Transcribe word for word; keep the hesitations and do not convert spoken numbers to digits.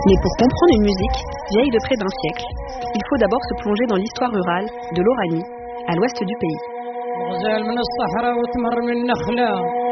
Mais pour comprendre une musique vieille de près d'un siècle, il faut d'abord se plonger dans l'histoire rurale de l'Oranie, à l'ouest du pays.